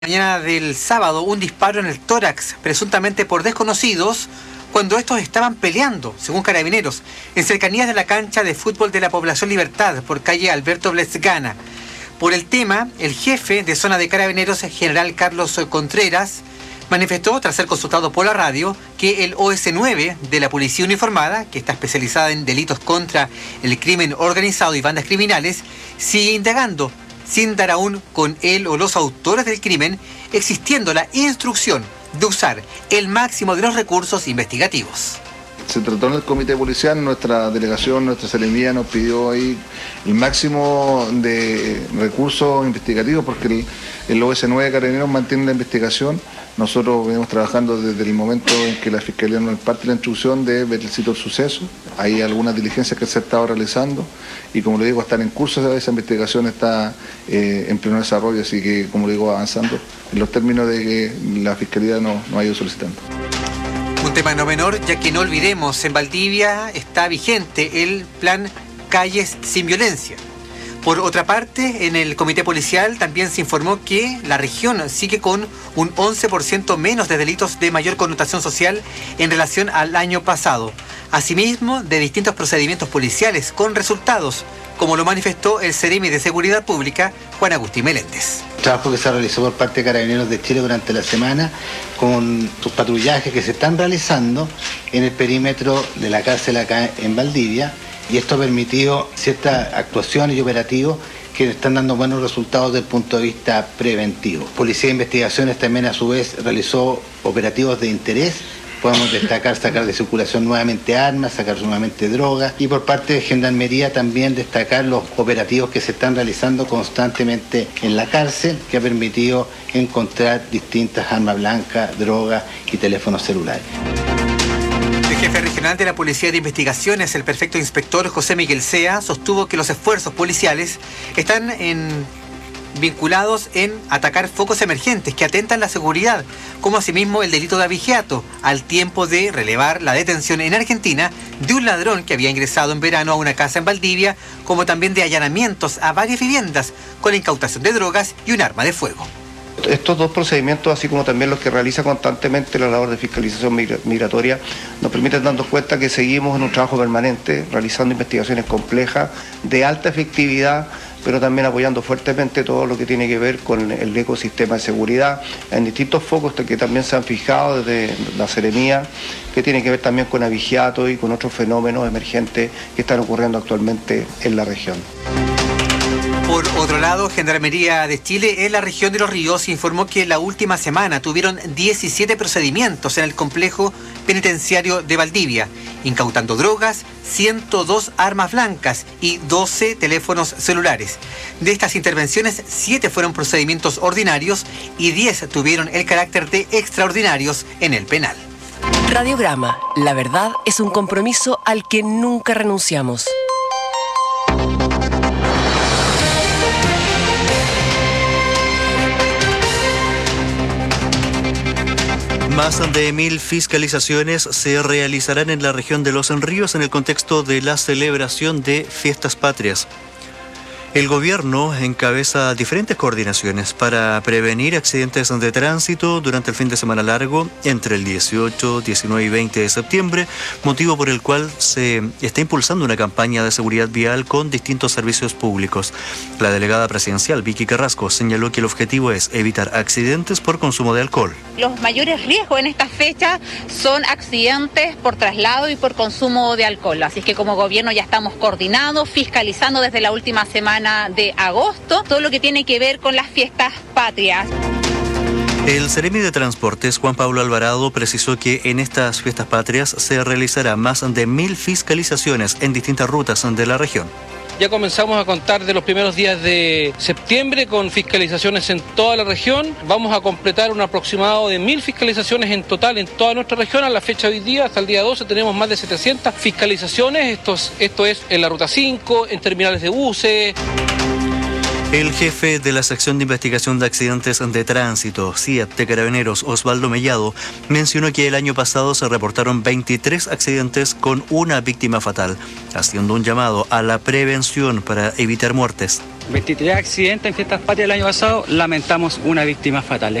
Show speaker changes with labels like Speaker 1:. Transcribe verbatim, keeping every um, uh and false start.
Speaker 1: Mañana del sábado, un disparo en el tórax, presuntamente por desconocidos, cuando estos estaban peleando, según Carabineros, en cercanías de la cancha de fútbol de la Población Libertad, por calle Alberto Blesgana. Por el tema, el jefe de zona de Carabineros, general Carlos Contreras, manifestó, tras ser consultado por la radio, que el O S nueve de la Policía Uniformada, que está especializada en delitos contra el crimen organizado y bandas criminales, sigue indagando, sin dar aún con él o los autores del crimen, existiendo la instrucción de usar el máximo de los recursos investigativos.
Speaker 2: Se trató en el comité policial, nuestra delegación, nuestra seremía nos pidió ahí el máximo de recursos investigativos porque el, el O S nueve de Carabineros mantiene la investigación. Nosotros venimos trabajando desde el momento en que la Fiscalía nos imparte la instrucción de ver el sitio del suceso. Hay algunas diligencias que se ha estado realizando y, como le digo, están en curso, esa investigación está eh, en pleno desarrollo, así que, como le digo, avanzando en los términos de que la Fiscalía nos no ha ido solicitando.
Speaker 1: Un tema no menor, ya que no olvidemos, en Valdivia está vigente el plan Calles sin Violencia. Por otra parte, en el comité policial también se informó que la región sigue con un once por ciento menos de delitos de mayor connotación social en relación al año pasado. Asimismo, de distintos procedimientos policiales con resultados, como lo manifestó el Seremi de Seguridad Pública, Juan Agustín Meléndez.
Speaker 3: Trabajo que se realizó por parte de Carabineros de Chile durante la semana con sus patrullajes que se están realizando en el perímetro de la cárcel acá en Valdivia, y esto ha permitido ciertas actuaciones y operativos que están dando buenos resultados desde el punto de vista preventivo. Policía de Investigaciones también a su vez realizó operativos de interés. Podemos destacar sacar de circulación nuevamente armas, sacar nuevamente drogas, y por parte de Gendarmería también destacar los operativos que se están realizando constantemente en la cárcel, que ha permitido encontrar distintas armas blancas, drogas y teléfonos celulares.
Speaker 1: El jefe regional de la Policía de Investigaciones, el prefecto inspector José Miguel Sea, sostuvo que los esfuerzos policiales están en... vinculados en atacar focos emergentes que atentan la seguridad, como asimismo el delito de abigeato, al tiempo de relevar la detención en Argentina de un ladrón que había ingresado en verano a una casa en Valdivia, como también de allanamientos a varias viviendas con la incautación de drogas y un arma de fuego.
Speaker 4: Estos dos procedimientos, así como también los que realiza constantemente la labor de fiscalización migratoria, nos permiten darnos cuenta que seguimos en un trabajo permanente, realizando investigaciones complejas, de alta efectividad, pero también apoyando fuertemente todo lo que tiene que ver con el ecosistema de seguridad, en distintos focos que también se han fijado desde la Seremía, que tiene que ver también con abigeato y con otros fenómenos emergentes que están ocurriendo actualmente en la región.
Speaker 1: Por otro lado, Gendarmería de Chile en la región de Los Ríos informó que la última semana tuvieron diecisiete procedimientos en el complejo penitenciario de Valdivia, incautando drogas, ciento dos armas blancas y doce teléfonos celulares. De estas intervenciones, siete fueron procedimientos ordinarios y diez tuvieron el carácter de extraordinarios en el penal.
Speaker 5: Radiograma, la verdad es un compromiso al que nunca renunciamos.
Speaker 6: Más de mil fiscalizaciones se realizarán en la región de Los Ríos en el contexto de la celebración de Fiestas Patrias. El gobierno encabeza diferentes coordinaciones para prevenir accidentes de tránsito durante el fin de semana largo entre el dieciocho, diecinueve y veinte de septiembre, motivo por el cual se está impulsando una campaña de seguridad vial con distintos servicios públicos. La delegada presidencial, Vicky Carrasco, señaló que el objetivo es evitar accidentes por consumo de alcohol.
Speaker 7: Los mayores riesgos en esta fecha son accidentes por traslado y por consumo de alcohol. Así que como gobierno ya estamos coordinados, fiscalizando desde la última semana de agosto todo lo que tiene que ver con las fiestas patrias.
Speaker 6: El Seremi de Transportes, Juan Pablo Alvarado, precisó que en estas fiestas patrias se realizará más de mil fiscalizaciones en distintas rutas de la región.
Speaker 8: Ya comenzamos a contar de los primeros días de septiembre con fiscalizaciones en toda la región. Vamos a completar un aproximado de mil fiscalizaciones en total en toda nuestra región. A la fecha de hoy día, hasta el día doce, tenemos más de setecientas fiscalizaciones. Esto es, esto es en la ruta cinco, en terminales de buses.
Speaker 6: El jefe de la sección de investigación de accidentes de tránsito, C I A T de Carabineros, Osvaldo Mellado, mencionó que el año pasado se reportaron veintitrés accidentes con una víctima fatal, haciendo un llamado a la prevención para evitar muertes.
Speaker 9: veintitrés accidentes en Fiestas Patrias el año pasado, lamentamos una víctima fatal.